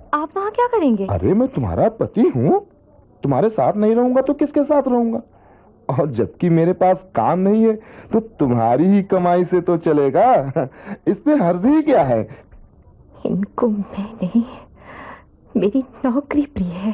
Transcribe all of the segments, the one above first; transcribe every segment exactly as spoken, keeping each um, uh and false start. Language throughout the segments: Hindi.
आप वहाँ क्या करेंगे? अरे मैं तुम्हारा पति हूँ, तुम्हारे साथ नहीं रहूंगा तो किसके साथ रहूंगा? और जबकि मेरे पास काम नहीं है तो तुम्हारी ही कमाई से तो चलेगा। इसमें हर्ज ही क्या है? इनको मैं नहीं, मेरी नौकरी प्रिय है।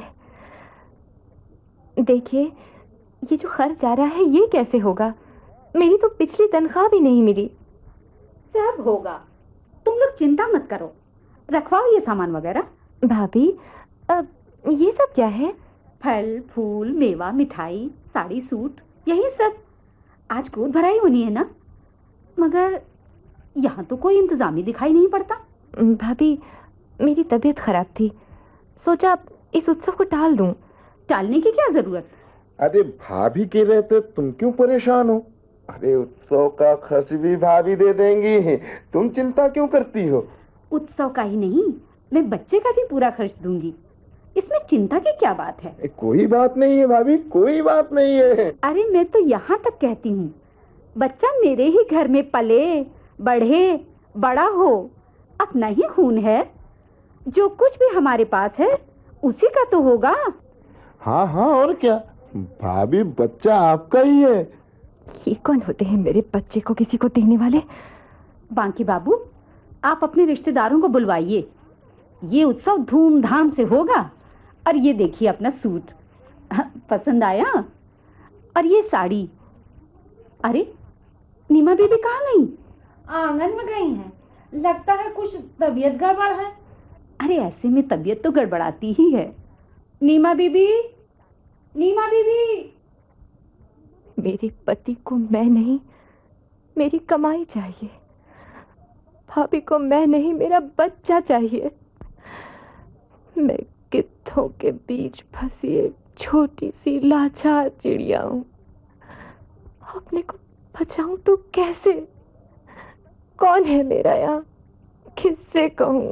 देखिए, ये जो खर्च आ रहा है ये कैसे होगा? मेरी तो पिछली तनख्वाह भी नहीं मिली। सब होगा, तुम लोग चिंता मत करो। रखवाओ ये सामान वगैरह। भाभी, अब ये सब क्या है? फल फूल मेवा मिठाई साड़ी सूट, यही सब। आज गोद भराई होनी है ना, मगर यहाँ तो कोई इंतजाम ही दिखाई नहीं पड़ता। भाभी, मेरी तबीयत खराब थी, सोचा इस उत्सव को टाल दूं। टालने की क्या जरूरत? अरे भाभी के रहते तुम क्यों परेशान हो? अरे उत्सव का खर्च भी भाभी दे देंगी, तुम चिंता क्यों करती हो? उत्सव का ही नहीं, मैं बच्चे का भी पूरा खर्च दूंगी। इसमें चिंता की क्या बात है? ए, कोई बात नहीं है भाभी, कोई बात नहीं है। अरे मैं तो यहाँ तक कहती हूँ, बच्चा मेरे ही घर में पले बढ़े बड़ा हो, अपना ही खून है। जो कुछ भी हमारे पास है उसी का तो होगा। हाँ हाँ, और क्या भाभी, बच्चा आपका ही है। ये कौन होते हैं मेरे बच्चे को किसी को देने वाले? बांकी बाबू, आप अपने रिश्तेदारों को बुलवाइए, ये उत्सव धूमधाम से होगा। और ये देखिए अपना सूट, पसंद आया? और ये साड़ी। अरे नीमा बीबी कहाँ गई? आंगन में गई हैं, लगता है कुछ तबीयत गड़बड़ है। अरे ऐसे में तबीयत तो गड़बड़ाती ही है। नीमा बीबी, नीमा बीबी। मेरे पति को मैं नहीं, मेरी कमाई चाहिए। भाभी को मैं नहीं, मेरा बच्चा चाहिए। मैं गिद्धों के बीच फंसी एक छोटी सी लाचार चिड़िया हूँ। अपने को बचाऊं तो कैसे? कौन है मेरा यहाँ? किससे कहूँ?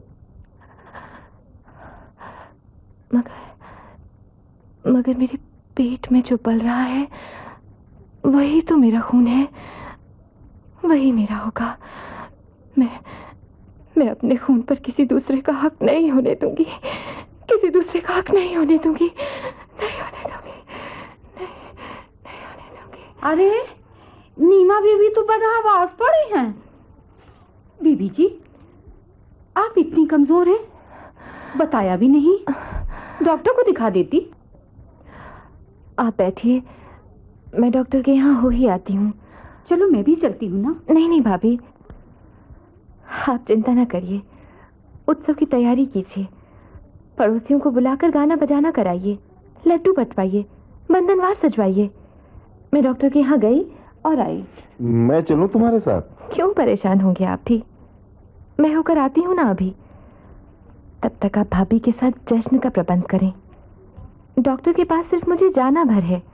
मगर मगर मेरे पेट में जो पल रहा है वही तो मेरा खून है, वही मेरा होगा। मैं मैं अपने खून पर किसी दूसरे का हक नहीं होने दूंगी, किसी दूसरे का हक नहीं होने दूंगी, नहीं होने दूंगी, नहीं, नहीं होने दूंगी। अरे नीमा बीबी तो बदहवास पड़ी हैं। बीबी जी, आप इतनी कमजोर हैं, बताया भी नहीं, डॉक्टर को दिखा देती। आप बैठिए, मैं डॉक्टर के यहाँ हो ही आती हूँ। चलो मैं भी चलती हूँ ना। नहीं नहीं भाभी, आप चिंता ना करिए, उत्सव की तैयारी कीजिए, पड़ोसियों को बुलाकर गाना बजाना कराइए, लड्डू बंटवाइए, बंधनवार सजवाइए। मैं डॉक्टर के यहाँ गई और आई। मैं चलूं तुम्हारे साथ? क्यों परेशान होंगे आप भी, मैं होकर आती हूँ ना अभी। तब तक आप भाभी के साथ जश्न का प्रबंध करें। डॉक्टर के पास सिर्फ मुझे जाना भर है,